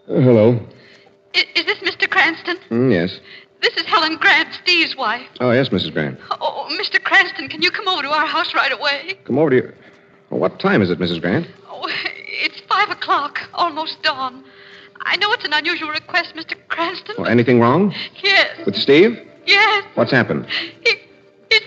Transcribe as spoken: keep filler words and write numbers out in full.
Uh, hello. Is, is this Mister Cranston? Mm, yes. This is Helen Grant, Steve's wife. Oh, yes, Missus Grant. Oh, Mister Cranston, can you come over to our house right away? Come over to you. Well, what time is it, Missus Grant? Oh, it's five o'clock, almost dawn. I know it's an unusual request, Mister Cranston. Well, anything wrong? Yes. With Steve? Yes. What's happened? He